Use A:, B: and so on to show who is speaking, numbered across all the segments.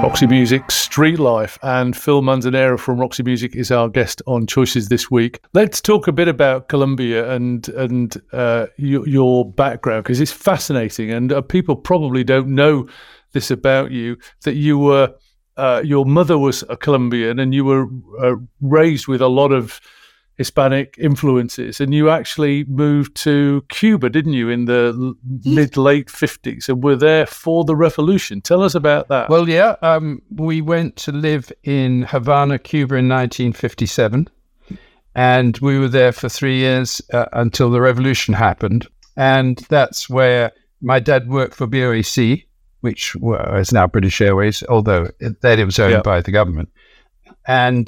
A: Roxy Music, Street Life, and Phil Manzanera from Roxy Music is our guest on Choices this week. Let's talk a bit about Colombia and your background, because it's fascinating, and people probably don't know this about you, that you were your mother was a Colombian and you were raised with a lot of Hispanic influences, and you actually moved to Cuba, didn't you, in the mid-late 50s, and were there for the revolution. Tell us about that.
B: Well, yeah, we went to live in Havana, Cuba in 1957, and we were there for 3 years until the revolution happened, and that's where my dad worked for BOAC, which is now British Airways, although then it was owned by the government. And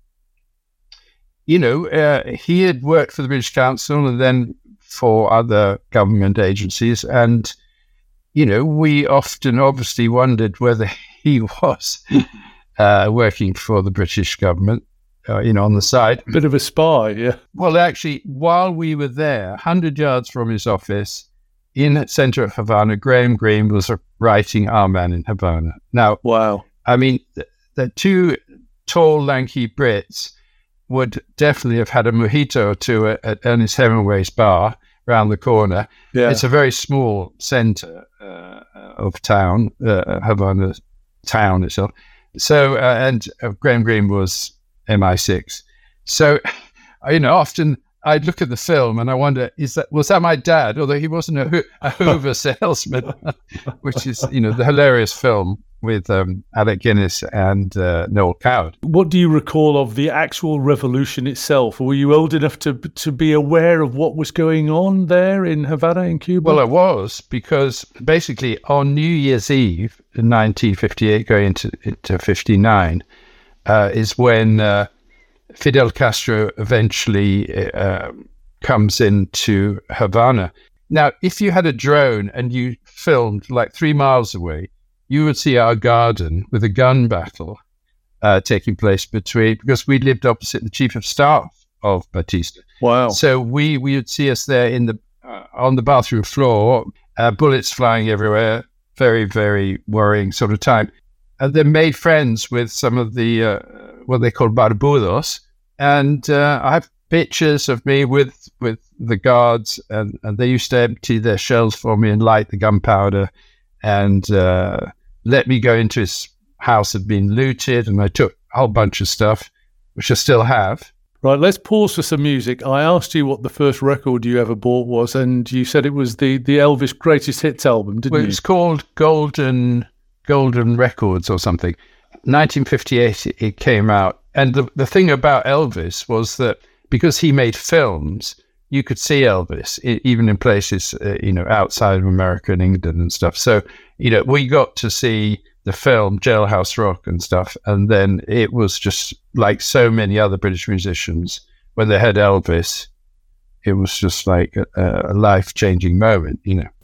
B: he had worked for the British Council and then for other government agencies. And, we often obviously wondered whether he was working for the British government, on the side.
A: Bit of a spy, yeah.
B: Well, actually, while we were there, 100 yards from his office, in the center of Havana, Graham Greene was writing Our Man in Havana. Now,
A: wow.
B: I mean, the two tall, lanky Brits would definitely have had a mojito or two at Ernest Hemingway's bar around the corner. Yeah. It's a very small center of town, Havana town itself. So, and Graham Greene was MI6. So, often I'd look at the film and I wonder, was that my dad? Although he wasn't a Hoover salesman, which is, the hilarious film with Alec Guinness and Noel Coward.
A: What do you recall of the actual revolution itself? Were you old enough to be aware of what was going on there in Havana, in Cuba?
B: Well, I was, because basically on New Year's Eve in 1958, going into 59, is when Fidel Castro eventually comes into Havana. Now, if you had a drone and you filmed like 3 miles away, you would see our garden with a gun battle taking place because we lived opposite the chief of staff of Batista.
A: Wow! So
B: we would see us there on the bathroom floor, bullets flying everywhere. Very, very worrying sort of time. And they made friends with some of the what they call barbudos, and I have pictures of me with the guards, and they used to empty their shells for me and light the gunpowder, and let me go into his house had been looted, and I took a whole bunch of stuff, which I still have.
A: Right, let's pause for some music. I asked you what the first record you ever bought was, and you said it was the Elvis Greatest Hits album, didn't you?
B: It was called Golden Records or something. 1958 it came out. And the thing about Elvis was that because he made films, you could see Elvis, even in places, outside of America and England and stuff. So, we got to see the film Jailhouse Rock and stuff. And then it was just like so many other British musicians, when they had Elvis, it was just like a life-changing moment,